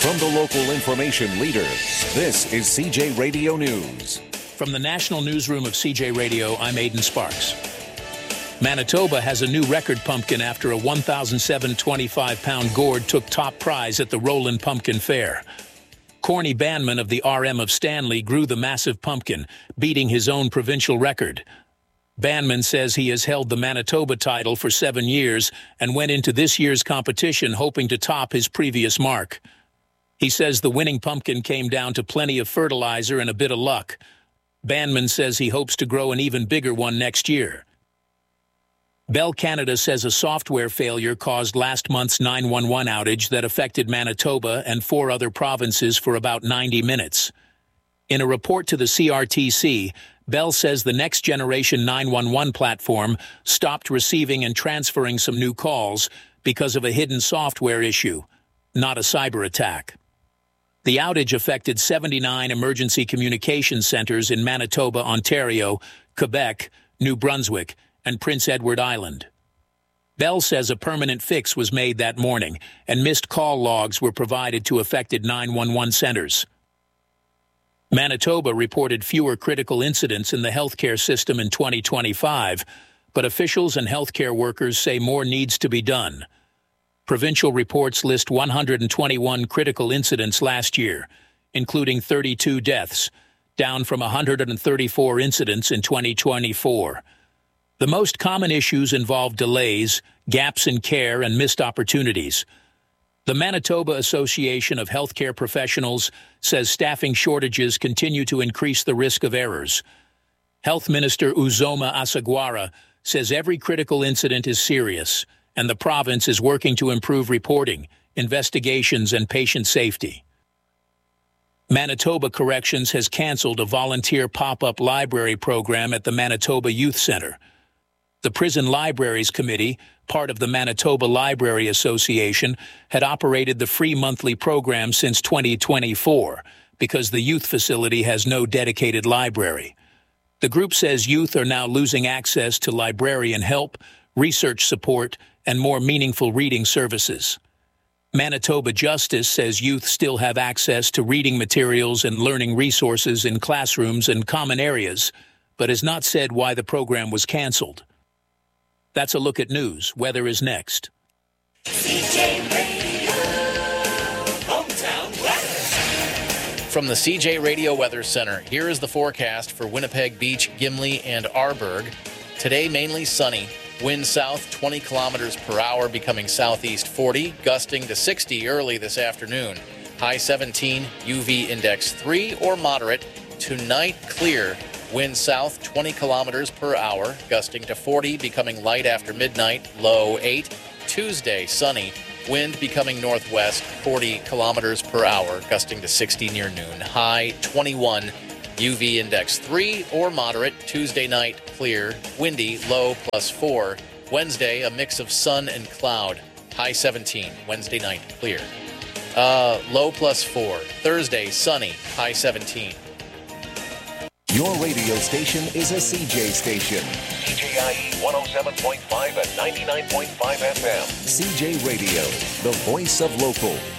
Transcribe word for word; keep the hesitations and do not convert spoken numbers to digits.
From the local information leader, this is C J Radio News. From the National Newsroom of C J Radio, I'm Aidan Sparks. Manitoba has a new record pumpkin after a one thousand seven hundred twenty-five pound gourd took top prize at the Roland Pumpkin Fair. Corny Banman of the R M of Stanley grew the massive pumpkin, beating his own provincial record. Banman says he has held the Manitoba title for seven years and went into this year's competition hoping to top his previous mark. He says the winning pumpkin came down to plenty of fertilizer and a bit of luck. Banman says he hopes to grow an even bigger one next year. Bell Canada says a software failure caused last month's nine one one outage that affected Manitoba and four other provinces for about ninety minutes. In a report to the C R T C, Bell says the next generation nine one one platform stopped receiving and transferring some new calls because of a hidden software issue, not a cyber attack. The outage affected seventy-nine emergency communication centers in Manitoba, Ontario, Quebec, New Brunswick, and Prince Edward Island. Bell says a permanent fix was made that morning, and missed call logs were provided to affected nine one one centers. Manitoba reported fewer critical incidents in the healthcare system in twenty twenty-five, but officials and healthcare workers say more needs to be done. Provincial reports list one hundred twenty-one critical incidents last year, including thirty-two deaths, down from one hundred thirty-four incidents in twenty twenty-four. The most common issues involve delays, gaps in care, and missed opportunities. The Manitoba Association of Healthcare Professionals says staffing shortages continue to increase the risk of errors. Health Minister Uzoma Asagwara says every critical incident is serious, and the province is working to improve reporting, investigations, and patient safety. Manitoba Corrections has canceled a volunteer pop-up library program at the Manitoba Youth Centre. The Prison Libraries Committee, part of the Manitoba Library Association, had operated the free monthly program since twenty twenty-four because the youth facility has no dedicated library. The group says youth are now losing access to librarian help, research support, and more meaningful reading services. Manitoba Justice says youth still have access to reading materials and learning resources in classrooms and common areas, but has not said why the program was canceled. That's a look at news. Weather is next. C J Radio, hometown weather. From the C J Radio Weather Center, here is the forecast for Winnipeg Beach, Gimli, and Arborg. Today, mainly sunny. Wind south twenty kilometers per hour, becoming southeast forty, gusting to sixty early this afternoon. High seventeen, U V index three or moderate. Tonight, clear. Wind south twenty kilometers per hour, gusting to forty, becoming light after midnight, low eight. Tuesday, sunny. Wind becoming northwest, forty kilometers per hour, gusting to sixty near noon. High twenty-one, U V index three or moderate. Tuesday night, clear. Windy, low plus four. Wednesday, a mix of sun and cloud. High seventeen. Wednesday night, clear. Uh, low plus four. Thursday, sunny. High seventeen. Your radio station is a C J station. C J I E one oh seven point five and ninety-nine point five F M. C J Radio, the voice of local.